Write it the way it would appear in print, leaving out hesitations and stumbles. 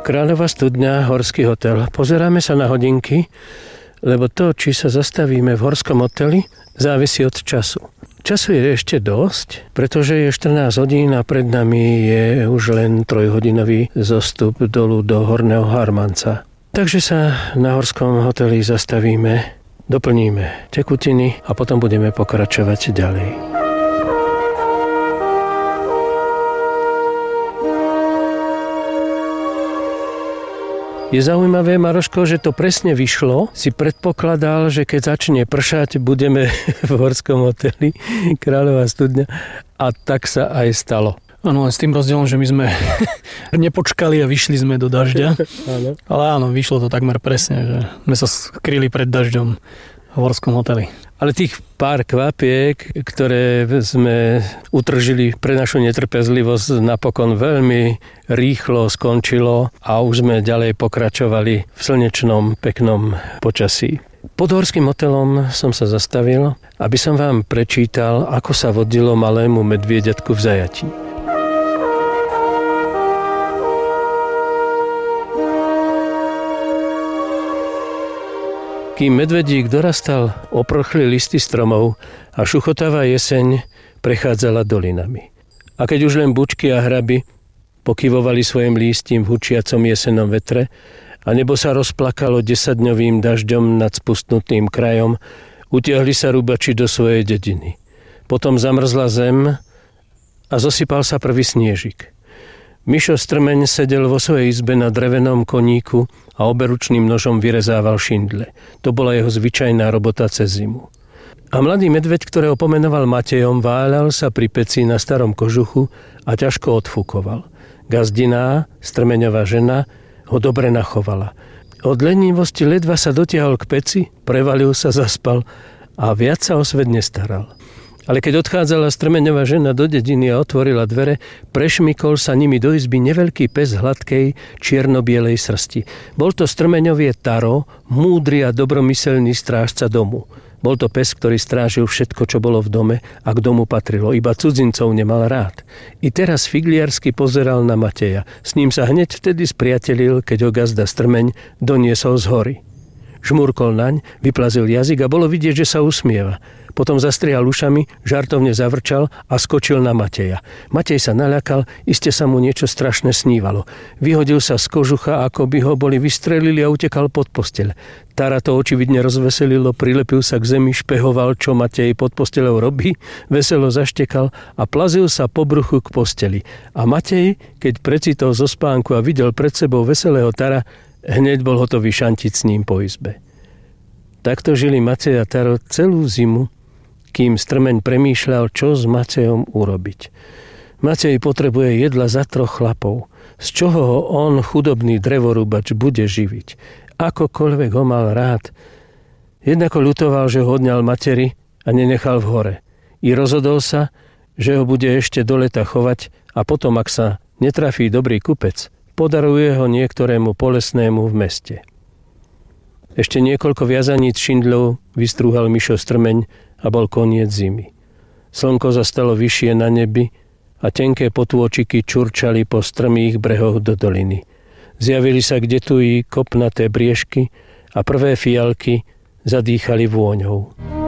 Kráľová studňa, horský hotel. Pozeráme sa na hodinky, lebo to, či sa zastavíme v horskom hoteli, závisí od času. Času je ešte dosť, pretože je 14 hodín a pred nami je už len 3-hodinový zostup dolu do Horného Harmanca. Takže sa na horskom hoteli zastavíme, doplníme tekutiny a potom budeme pokračovať ďalej. Je zaujímavé, Maroško, že to presne vyšlo. Si predpokladal, že keď začne pršať, budeme v horskom hoteli Kráľová studňa a tak sa aj stalo. Áno, s tým rozdielom, že my sme nepočkali a vyšli sme do dažďa. Ale áno, vyšlo to takmer presne, že sme sa skryli pred dažďom v horskom hoteli. Ale tých pár kvapiek, ktoré sme utržili pre našu netrpezlivosť, napokon veľmi rýchlo skončilo a už sme ďalej pokračovali v slnečnom, peknom počasí. Pod horským hotelom som sa zastavil, aby som vám prečítal, ako sa vodilo malému medvieďatku v zajatí. Kým medvedík dorastal, oprchli listy stromov a šuchotavá jeseň prechádzala dolinami. A keď už len bučky a hraby pokyvovali svojim lístím v hučiacom jesennom vetre a nebo sa rozplakalo 10-dňovým dažďom nad spustnutým krajom, utiahli sa rubači do svojej dediny. Potom zamrzla zem a zosypal sa prvý sniežik. Mišo Strmeň sedel vo svojej izbe na drevenom koníku a oberučným nožom vyrezával šindle. To bola jeho zvyčajná robota cez zimu. A mladý medveď, ktorého pomenoval Matejom, váľal sa pri peci na starom kožuchu a ťažko odfúkoval. Gazdiná, Strmeňová žena, ho dobre nachovala. Od lenivosti ledva sa dotiahol k peci, prevalil sa, zaspal a viac sa o svet nestaral. Ale keď odchádzala Strmeňová žena do dediny a otvorila dvere, prešmykol sa nimi do izby neveľký pes hladkej, čierno-bielej srsti. Bol to Strmeňovie Taro, múdry a dobromyselný strážca domu. Bol to pes, ktorý strážil všetko, čo bolo v dome a k domu patrilo. Iba cudzincov nemal rád. I teraz figliarsky pozeral na Mateja. S ním sa hneď vtedy spriatelil, keď ho gazda Strmeň doniesol z hory. Žmurkol naň, vyplazil jazyk a bolo vidieť, že sa usmieva. Potom zastrihal ušami, žartovne zavrčal a skočil na Mateja. Matej sa naľakal, iste sa mu niečo strašné snívalo. Vyhodil sa z kožucha, ako by ho boli vystrelili a utekal pod posteľ. Tara to očividne rozveselilo, prilepil sa k zemi, špehoval, čo Matej pod posteľou robí, veselo zaštekal a plazil sa po bruchu k posteli. A Matej, keď precitol zo spánku a videl pred sebou veselého Tara, hneď bol hotový šantiť s ním po izbe. Takto žili Matej a Taro celú zimu, kým Strmeň premýšľal, čo s Matejom urobiť. Matej potrebuje jedla za 3 chlapov. Z čoho ho on, chudobný drevorúbač, bude živiť? Akokoľvek ho mal rád. Jednako ľutoval, že ho odňal materi a nenechal v hore. I rozhodol sa, že ho bude ešte do leta chovať a potom, ak sa netrafí dobrý kupec, podaruje ho niektorému polesnému v meste. Ešte niekoľko viazaníc šindlov vystrúhal Mišo Strmeň a bol koniec zimy. Slnko zastalo vyššie na nebi a tenké potôčiky čurčali po strmých brehoch do doliny. Zjavili sa kdetu i kopnaté briežky a prvé fialky zadýchali vôňou.